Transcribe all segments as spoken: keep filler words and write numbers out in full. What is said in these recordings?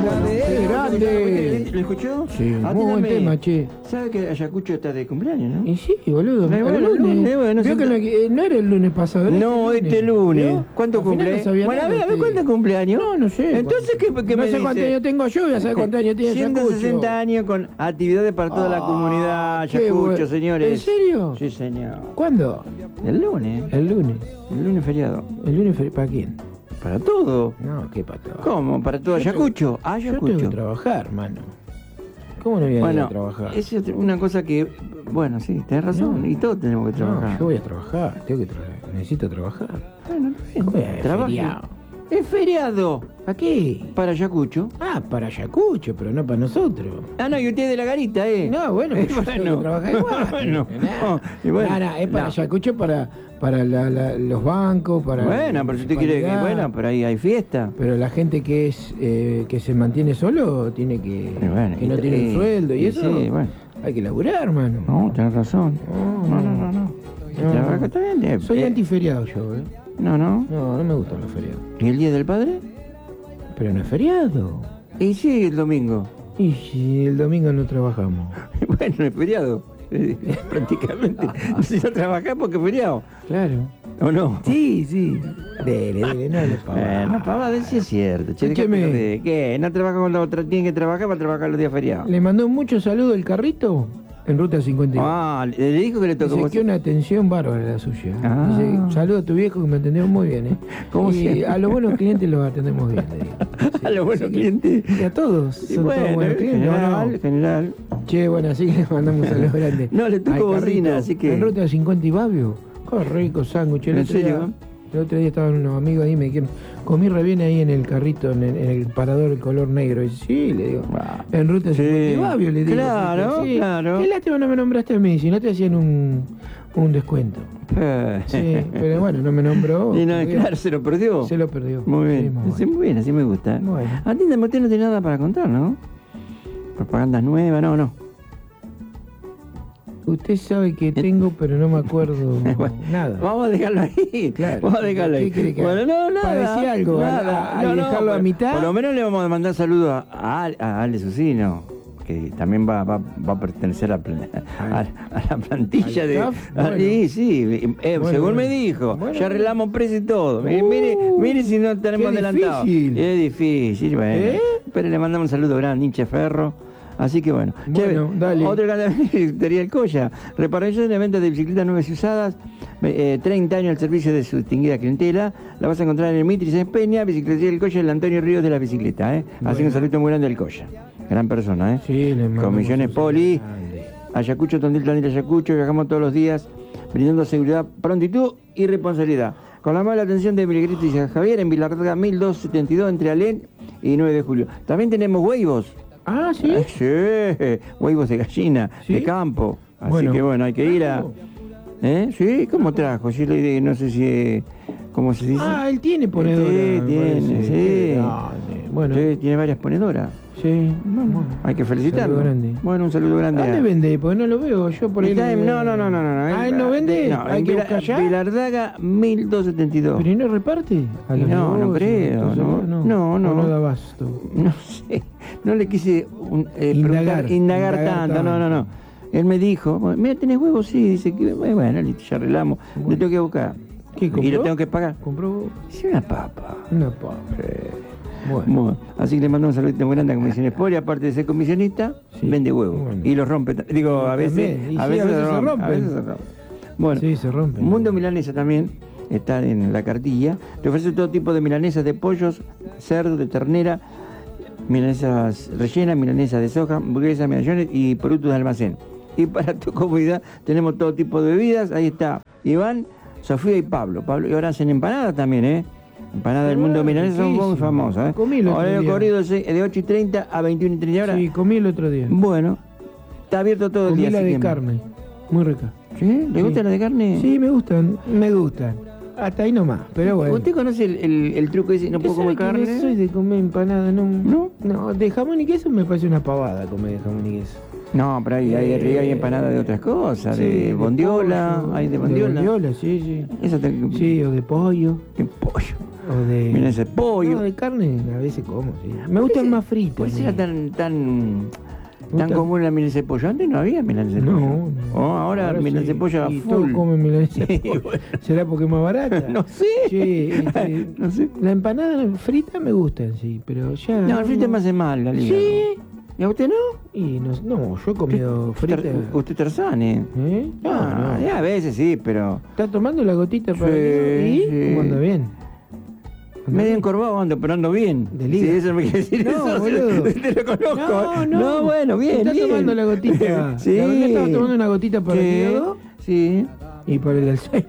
¡Qué grande! ¿Lo escuchó? Sí, Ah, muy buen dígame, tema, che. ¿Sabe que Ayacucho está de cumpleaños, no? Y sí, boludo. Me el bueno, lunes. lunes, bueno, Vio son- que no, eh, no era el lunes pasado, era No, este este lunes. ¿Vio? ¿Cuánto Al final cumple? no sabía Bueno, a nada ver, a ver, usted. ¿cuánto cumpleaños? No, no sé. Entonces, ¿qué, qué no me sé cuántos dice? años tengo yo, ya sabe cuántos años tiene ciento Ayacucho. sesenta años con actividades para toda la Ah, comunidad qué Ayacucho, bueno. señores. ¿En serio? Sí, señor. ¿Cuándo? El lunes. El lunes. El lunes feriado. ¿El lunes fue para quién? Para todo. No, qué pato. ¿Cómo? ¿Para todo Yo Ayacucho? Yo tengo Ayacucho. que trabajar, mano. ¿Cómo no voy a ir Bueno, a trabajar? es una cosa que, bueno, sí, tenés razón, No. y todos tenemos que trabajar. No, yo voy a trabajar, tengo que trabajar, necesito trabajar. Bueno, está bien. ¿Cómo es Trabaje. feriado? Es feriado ¿Para qué? para Ayacucho. Ah, para Ayacucho, pero no para nosotros. Ah, no, y usted es de la garita, ¿eh? No, bueno, Eh, pues yo tengo que trabajar igual. Bueno, Nah. no, y bueno, Nah, nah, es para no. Ayacucho, para, para la- la- los bancos, para... Bueno, la pero si usted quiere que, municipalidad. bueno, por ahí hay fiesta. Pero la gente que es eh, que se mantiene solo tiene que... Y bueno, que y no te- tiene un y- sueldo y, y eso. sí, bueno. Hay que laburar, hermano. No, tenés razón. No, No, no, no, no. No. Trabaja, está bien, eh, Soy eh, antiferiado yo, ¿eh? No, no. No, no me gustan los feriados. ¿Y el Día del Padre? Pero no es feriado. Y sí, el domingo. Y si el domingo no trabajamos. Bueno, es feriado. Eh, Prácticamente. Si no trabajás porque es feriado. Claro. ¿O no? Sí, sí. Dele, dele, no le pavada. Eh, no, pavada, sí es cierto. Che, Escúcheme. déjate de- ¿Qué? ¿No trabaja con la otra? ¿Tiene que trabajar para trabajar los días feriados? Le mandó mucho saludo el carrito en Ruta cincuenta y dos. Ah, le dijo que le tocó. Dice que una atención bárbara la suya. Ah. Dice, saludo a tu viejo que me atendió muy bien, ¿eh? ¿Cómo y siempre? a los buenos clientes los atendemos bien, le digo. A los buenos Así que- clientes. Y a todos, Y son todos bueno, buenos clientes. ¿o general, no? general. Che, bueno, así que le mandamos un saludo grande. No, le tocó Al bocina, carrito, así que- En Ruta cincuenta y Babio. Qué rico sándwich. El ¿En otro día- serio? El otro día estaban unos amigos ahí y me dijeron, comí re bien ahí en el carrito, en el, en el parador el color negro. Y sí, le digo, Ah. en Ruta Sí. cincuenta y Babio, le digo. Claro, sí. claro. Qué lástima no me nombraste a mí, si no te hacían un, un descuento. Sí, pero bueno, no me nombró. Y no, porque claro, se lo perdió. Se lo perdió. Muy Sí, bien. muy Sí, bueno. muy bien, así me gusta. Bueno. Atiéndame, usted no tiene nada para contar, ¿no? Propagandas nuevas, no, no. Usted sabe que tengo, pero no me acuerdo Bueno, nada. Vamos a dejarlo ahí. Claro. Vamos a dejarlo ahí. ¿Qué quiere que Bueno, haga? no, nada. ¿Para decir algo? Nada. ¿Al- al dejarlo a por- mitad? Por lo menos le vamos a mandar saludos a, a, Al- a Ale Susino, que también va, va, va a pertenecer a, pla- a, a la plantilla ¿Al de. staff? Ah, Bueno. Sí, sí. eh, Bueno, según bueno. me dijo. Bueno, ya arreglamos precio y todo. Mire, Uh, mire, mire si no tenemos qué adelantado. difícil. Es difícil, bueno. ¿Eh? Pero le mandamos un saludo grande, hincha ferro. Así que bueno. Bueno, Che, dale. Otro que Tería el Colla. Reparación de ventas de bicicletas nuevas y usadas. eh, treinta años al servicio de su distinguida clientela. La vas a encontrar en el Mitris en Peña, Bicicletería del Colla, el Antonio Ríos de la bicicleta. ¿eh? Así que Bueno. un saludo muy grande al Colla. Gran persona, ¿eh? Sí, le mandamos Comisiones un Poli. saludo grande. Ayacucho, Tondil, Tandil, Ayacucho. Viajamos todos los días brindando seguridad, prontitud y responsabilidad. Con la mala atención de Miligrito y San Javier en Vilardaga mil doscientos setenta y dos entre Alén y nueve de julio. También tenemos huevos. Ah, ¿sí? Ah, sí, huevos de gallina, ¿Sí? de campo. Así Bueno. que bueno, hay que ir a. Trajo. ¿Eh? ¿Sí? ¿Cómo trajo? Yo le dije, no sé si. eh, ¿Cómo se dice? Ah, él tiene ponedora. Sí, me tiene, parece. sí. Qué grande. Bueno, Sí, tiene varias ponedoras. sí. Bueno. Hay que felicitarlo. Saludo grande. Bueno, un saludo grande. ¿Dónde a- vende? Porque no lo veo. Yo por ahí. Está lo en- veo. no, no, no, no, no. Ah, él no vende. No, Hay en que Vila- buscar allá. Vilardaga mil doscientos setenta y dos. Pero ¿y no reparte? A Y los no, no negocios, creo, entonces, no, no, no, no. o no da abasto. No sé, no le quise un, eh, Indagar, preguntar- indagar, indagar tanto, no, no, no. Él me dijo, mira, ¿tenés huevos? Sí, dice que, bueno, listo, ya arreglamos, Bueno. le tengo que buscar. ¿Qué compró? Y lo tengo que pagar. ¿Compró Sí, una papa. una papa? Bueno. Bueno, así que le mando un saludo muy grande a Comisiones Poli, aparte de ser comisionista, Sí. vende huevos. Bueno. Y los rompe, ta- digo, a veces, También, y a sí, veces, a veces se se rompe, a rompen. veces se rompe. Bueno, Sí, se rompen. Mundo Milanesa también está en la cartilla. Te ofrece todo tipo de milanesas de pollos, cerdo, de ternera, milanesas rellenas, milanesas de soja, hamburguesas, medallones y productos de almacén. Y para tu comodidad tenemos todo tipo de bebidas. Ahí está Iván, Sofía y Pablo. Pablo y ahora hacen empanadas también, ¿eh? Empanadas del Ah, mundo milanesa son muy riquísimo. famosas, ¿eh? Comí el otro Horario día. corrido de ocho y treinta a veintiuno y treinta horas. Sí, comí el otro día. Bueno, está abierto todo el Comí día. la así de que- carne. Muy rica. ¿Sí? ¿Le Sí. gusta la de carne? Sí, me gustan. Me gustan. Hasta ahí nomás. Pero bueno. ¿Usted conoce el, el, el truco ese? ¿No ¿Usted puedo comer sabe que carne? no soy de comer empanada, no. ¿No? No, de jamón y queso me parece una pavada comer de jamón y queso. No, pero hay, hay, Eh, hay empanadas de otras cosas, sí, de bondiola, pollo, hay de bondiola. De bondiola, sí, sí. Eso te... Sí, o de pollo. de pollo. O de. Mira ese pollo. No, de carne a veces como, sí. Me gustan más fritas. Pues sí. era tan, tan, tan gusta- común la milanesa de pollo. Antes no había milanesa de No, pollo. no. Oh, ahora, milanesa de sí. pollo a Y full. todos comen milanesa de Sí, pollo. bueno. ¿Será porque es más barata? No sé. Che, este, No sé. la empanada frita me gustan, sí, pero ya. No, el frito me hace mal, la liga. Sí. ¿Y a usted no? Y no, no, yo he comido frita. Usted, usted tarzane. ¿Eh? No, Ah, no. A veces sí, pero... ¿Está tomando la gotita para Sí, el ¿Y? sí. ¿Cómo anda bien? ¿Anda Medio bien? encorvado ando, pero ando bien. De liga. Sí, eso me quiere decir No, eso. boludo. Te lo conozco. No, no. No, bueno, bien, Está bien. tomando la gotita. Sí. La verdad estaba tomando una gotita para Sí, el hígado sí. y para el Alzheimer.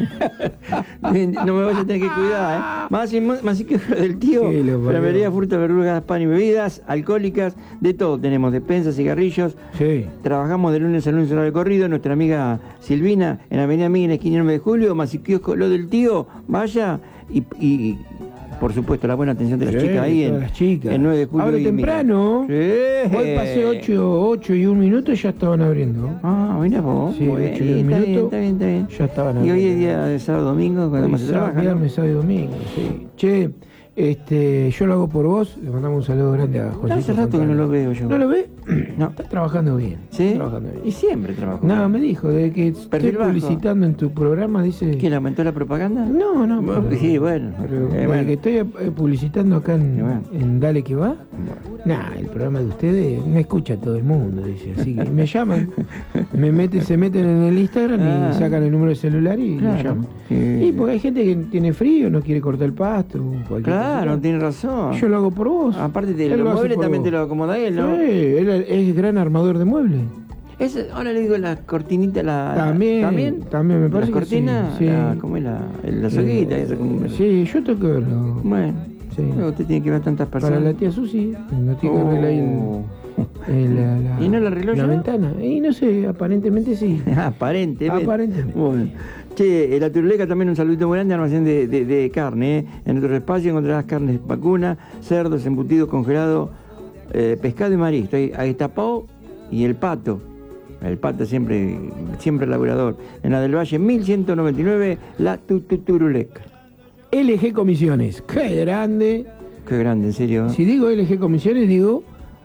Bien, no me voy a tener que cuidar, ¿eh? Más y más, más y que del tío. Sí, lo parió. Enfermería, frutas, verduras, pan y bebidas, alcohólicas, de todo. Tenemos despensas, cigarrillos. Sí. Trabajamos de lunes a lunes en hora de corrido. Nuestra amiga Silvina, en Avenida Miguel, en la esquina nueve de julio, más y kiosco, lo del tío, vaya. Y, y por supuesto, la buena atención de las Sí, chicas ahí en, todas las chicas. en nueve de julio. Abre y temprano. Miguel. Sí. Hoy pasé ocho y un minuto y ya estaban abriendo. Ah, mira vos. Sí, Muy ocho y bien, un está bien, minuto, está bien, está bien. ya estaban Y hoy abriendo. es día de sábado domingo, cuando Hoy más se sábado, trabaja, ¿no? viernes, sábado y domingo, sí. Che, este, yo lo hago por vos, le mandamos un saludo grande a José. Hace rato que no lo veo yo. ¿No lo ve? No. Está trabajando bien. ¿Sí? Está trabajando Y bien. siempre trabajo. No, me dijo, de que estoy Perfil bajo. publicitando en tu programa, dice... ¿Quién aumentó la propaganda? No, no, Bueno, pero- sí, bueno. pero Eh, de bueno. que estoy eh, publicitando acá en, Y bueno. en Dale Que Va. Nah, el programa de ustedes me escucha todo el mundo, dice. Así que me llaman, me meten, se meten en el Instagram Ah. y sacan el número de celular y Claro. me llaman. Sí. Y porque hay gente que tiene frío, no quiere cortar el pasto. cualquier Claro, cosa. tiene razón. Yo lo hago por vos. Aparte de Él los lo hace muebles por también vos. te lo acomoda él, ¿no? Sí, él es gran armador de muebles. Es, ahora le digo las cortinitas, la, También, ¿también? también me parece Las que sí, cortinas, sí. la- ¿cómo es la, la soguita? Eh, Eso, como- Sí, yo tengo que verlo. Bueno, Sí. usted tiene que ver tantas personas. Para la tía Susi, no tiene que Oh. arreglar ahí el- el- la, la- ¿Y no la arregló la ya? ventana. Y no sé, aparentemente sí. Aparentemente. Aparentemente. Bueno. Che, la Turuleca también un saludito muy grande, almacén de, de, de carne. ¿eh? En nuestro espacio encontrarás carnes vacuna, cerdos, embutidos, congelados, eh, pescado y marisco. Ahí, ahí está Pau y el pato. El pato siempre, siempre laburador. En la del Valle mil ciento noventa y nueve, la tu, tu, Turuleca. L G Comisiones, qué grande. Qué grande, en serio. Si digo L G Comisiones, digo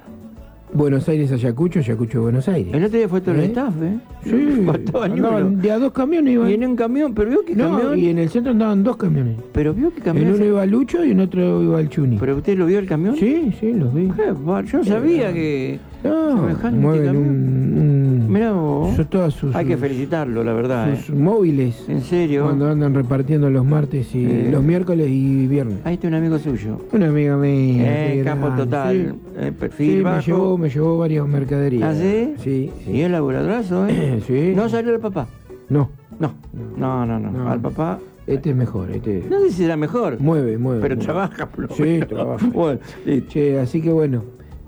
Buenos Aires Ayacucho, Ayacucho Buenos Aires. El otro día fue todo el ¿Eh? staff, ¿eh? Sí, Faltaba ni andaban uno. de a dos camiones iban. Y en un camión, pero vio que No, camión. y en el centro andaban dos camiones. Pero vio que camión. En uno se- iba Lucho y en otro iba el Chuni. ¿Pero usted lo vio el camión? Sí, sí, los vi. Qué bar- Yo no sabía que. No, semejante mueven camión. un, un- Mirá vos. son todas sus, Hay que sus- felicitarlo, la verdad. sus ¿eh? móviles En serio. cuando andan repartiendo los martes y Eh. los miércoles y viernes. Ahí está un amigo suyo. Una amiga mía. Eh, qué capo grande, total. sí. Eh, perfil Sí, me bajo. llevó, me llevó varias mercaderías. ¿Ah, sí? Sí, Y sí. el laburadorazo, ¿eh? Sí. No salió el papá. No, No. No, no, no. No. Al papá. este es mejor, este No sé si será mejor. mueve, mueve. Pero mueve. trabaja, por lo Sí, menos. trabaja. Bueno, listo. Che, así que bueno,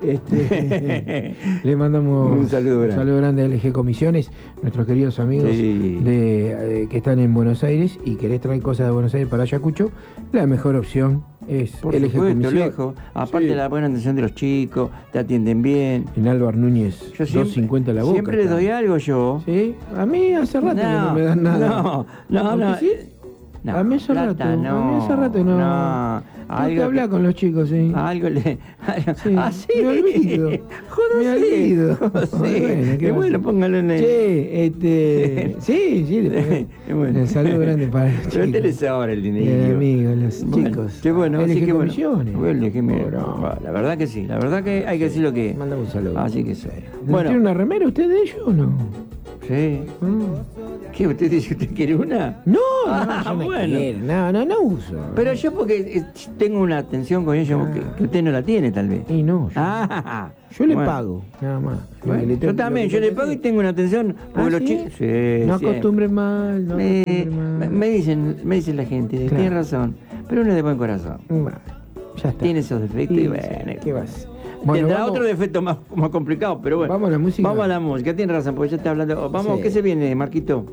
este, le mandamos Un saludo grande. un saludo grande a L G Comisiones, nuestros queridos amigos Sí. de, de- que están en Buenos Aires y querés traer cosas de Buenos Aires para Ayacucho, la mejor opción es Por L G supuesto, Comisiones. lejos. Aparte Sí. la buena atención de los chicos, te atienden bien. En Álvar Núñez, Yo siempre, doscientos cincuenta la boca. siempre les está. doy algo yo. Sí, a mí hace rato que no me dan nada. No, no, ¿Por qué no. sí? No, a mí hace plata rato, a mí no, hace rato no. no. Tengo Algo que hablar que- con los chicos, sí. Algo le. Sí, Ah, sí. me olvido. Joder, Me sí. olvido. Sí. Bueno, ¿qué Y va a bueno, hacer? póngalo en el. Che, este. Sí, sí, le Y bueno. Un saludo grande para los Pero chicos. déles ahora el dinero. Eh, amigos, los Bueno, chicos. Qué bueno, L G así que bueno. Comisiones. Bueno, que me- Bueno. bueno, la verdad que sí, la verdad que hay que decir lo que es. Mandamos un saludo. Así que sí. ¿No Bueno, ¿Tiene una remera usted de ellos o no? sí. Mm. ¿Qué? ¿Usted dice que usted quiere una? No, Ah, no, yo no bueno. quiero. No, no, no uso. Pero yo porque eh, tengo una atención con ellos que, que usted no la tiene tal vez. Y no, yo, Ah, yo le bueno. pago, nada más. Lo Bueno, que le yo tengo- también, lo que yo le tengo pago que y tengo una atención porque ¿Ah, los sí? chicos. Sí, No sí. acostumbre mal, no Me, acostumbre mal. me dicen, me dicen la gente, Claro. tiene razón, pero uno es de buen corazón. Bueno, ya está. Tiene esos defectos y Sí, bueno. sí, ¿qué vas? Tendrá vamos- otro defecto más, más complicado, pero bueno. Vamos a la música. Vamos a la música, tiene razón, porque ya está hablando. Vamos, Sí. ¿qué se viene, Marquito?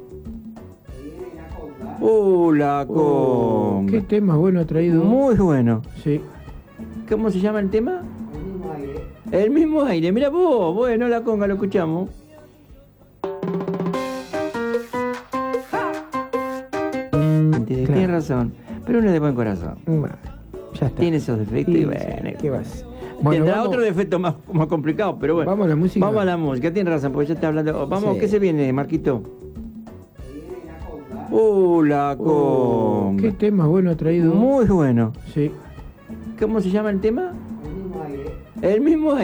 Uh, la Oh, conga. qué tema bueno ha traído. Muy bueno. Sí. ¿Cómo se llama el tema? El mismo aire, mira vos, bueno, la conga, lo escuchamos. Tienes Claro. razón, pero uno es de buen corazón. Bueno, ya está. Tiene esos defectos Sí, y sí, bueno. ¿qué vas? Bueno, Tendrá vamos- otro defecto más, más complicado, pero bueno. Vamos a la música. Vamos a la música, tiene razón, porque ya está hablando. Vamos, Sí. ¿qué se viene, Marquito? Uh, la Oh, conga. qué tema bueno ha traído. Muy bueno. Sí. ¿Cómo se llama el tema? El mismo aire. El mismo aire.